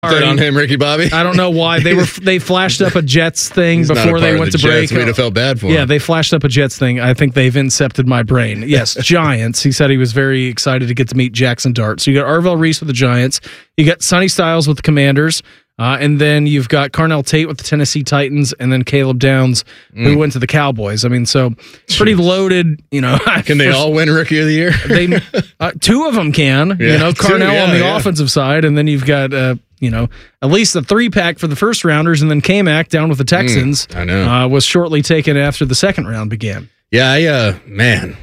on him, Ricky Bobby. I don't know why they flashed up a Jets thing before they went to break. We'd have felt bad for him. Yeah, they flashed up a Jets thing. I think they've incepted my brain. Yes, Giants. He said he was very excited to get to meet Jackson Dart. So you got Arvell Reese with the Giants. You got Sonny Styles with the Commanders. And then you've got Carnell Tate with the Tennessee Titans, and then Caleb Downs, who went to the Cowboys. I mean, so pretty loaded. Can they all win Rookie of the Year? Two of them can. Yeah, Carnell on the offensive side, and then you've got at least a 3-pack for the first rounders, and then K-Mac down with the Texans. I know was shortly taken after the second round began. Yeah, man,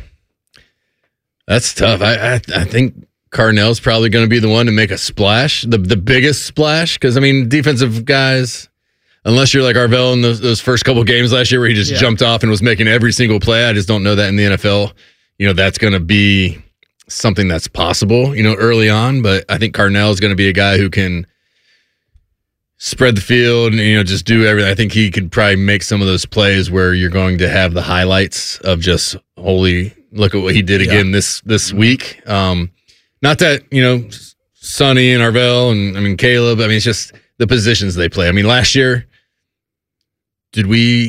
that's tough. I think Carnell's probably going to be the one to make a splash, the biggest splash, because, defensive guys, unless you're like Arvell in those first couple games last year where he just jumped off and was making every single play, I just don't know that in the NFL, that's going to be something that's possible, early on, but I think Carnell is going to be a guy who can spread the field and, just do everything. I think he could probably make some of those plays where you're going to have the highlights of just, holy, look at what he did again this week. Not that, Sonny and Arvell and Caleb, it's just the positions they play. Last year, did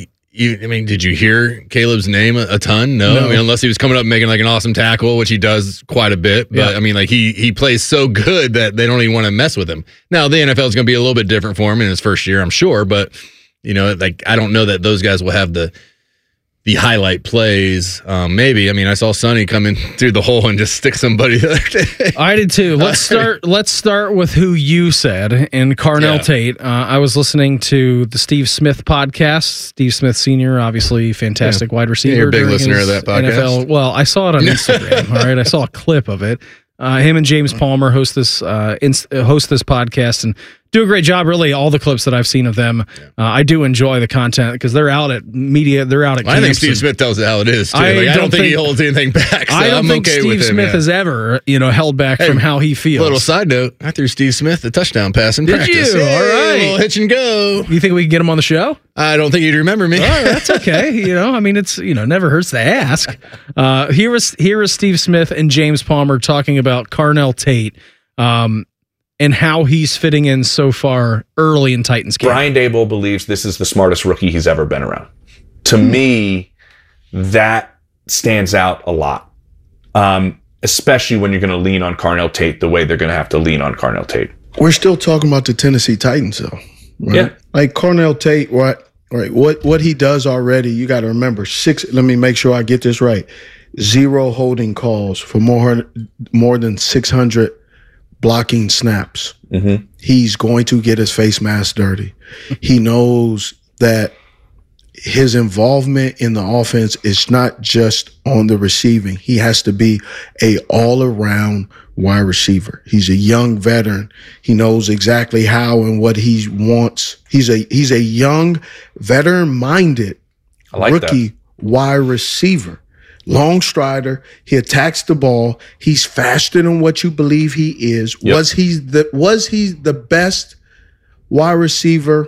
you hear Caleb's name a ton? No. Unless he was coming up and making like an awesome tackle, which he does quite a bit. But he plays so good that they don't even want to mess with him. Now, the NFL is going to be a little bit different for him in his first year, I'm sure. But, I don't know that those guys will have the highlight plays. Maybe. I saw Sonny come in through the hole and just stick somebody the other day. I did too. Let's start with who you said in Carnell Tate. I was listening to the Steve Smith podcast. Steve Smith Sr., obviously fantastic wide receiver. You're a big listener of that podcast. NFL. Well, I saw it on Instagram. All right, I saw a clip of it. Him and James Palmer host this podcast and do a great job. Really, all the clips that I've seen of them, I do enjoy the content because they're out at media. They're out at. I think Steve Smith tells it how it is too. I don't think he holds anything back. So I don't think Steve Smith has ever, held back from how he feels. Little side note: I threw Steve Smith a touchdown pass in practice. Did you? All right, a little hitch and go. You think we can get him on the show? I don't think he'd remember me. Oh, that's okay. It's never hurts to ask. Here is Steve Smith and James Palmer talking about Carnell Tate. And how he's fitting in so far early in Titans camp. Brian Daboll believes this is the smartest rookie he's ever been around. To me, that stands out a lot, especially when you're going to lean on Carnell Tate the way they're going to have to lean on Carnell Tate. We're still talking about the Tennessee Titans, though. Right? Yeah. Like Carnell Tate, what he does already, you got to remember, let me make sure I get this right, 0 holding calls for more than 600 blocking snaps. Mm-hmm. He's going to get his face mask dirty. He knows that his involvement in the offense is not just on the receiving. He has to be a all-around wide receiver. He's a young veteran. He knows exactly how and what he wants. He's a young, veteran-minded rookie wide receiver. Long strider. He attacks the ball. He's faster than what you believe he is. Yep. Was he the best wide receiver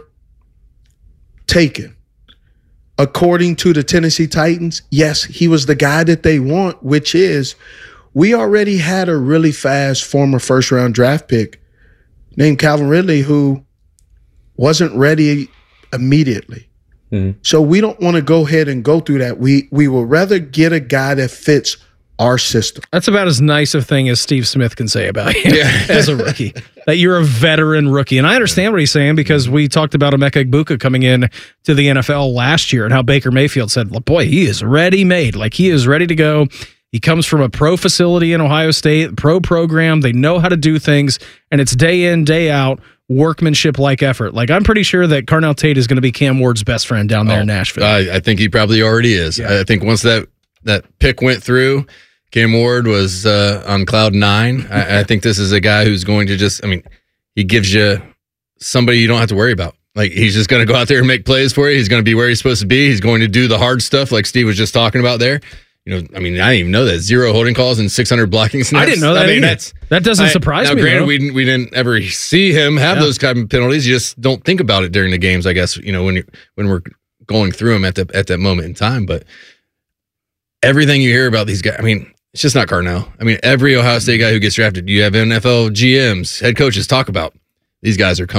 taken? According to the Tennessee Titans, yes, he was the guy that they want, which is we already had a really fast former first-round draft pick named Calvin Ridley who wasn't ready immediately. Mm-hmm. So we don't want to go ahead and go through that. We would rather get a guy that fits our system. That's about as nice a thing as Steve Smith can say about you as a rookie. That you're a veteran rookie. And I understand what he's saying because we talked about Emeka Egbuka coming in to the NFL last year and how Baker Mayfield said, boy, he is ready-made. Like he is ready to go. He comes from a pro facility in Ohio State, pro program. They know how to do things, and it's day in, day out, workmanship-like effort. Like, I'm pretty sure that Carnell Tate is going to be Cam Ward's best friend down there in Nashville. I think he probably already is. Yeah. I think once that pick went through, Cam Ward was on cloud 9. I think this is a guy who's going to he gives you somebody you don't have to worry about. Like, he's just going to go out there and make plays for you. He's going to be where he's supposed to be. He's going to do the hard stuff like Steve was just talking about there. I didn't even know that. 0 holding calls and 600 blocking snaps. I didn't know that. That doesn't surprise me. Now, granted, we didn't ever see him have those kind of penalties. You just don't think about it during the games, I guess, when we're going through them at that moment in time. But everything you hear about these guys, it's just not Carnell. Every Ohio State guy who gets drafted, you have NFL GMs, head coaches talk about these guys are coming.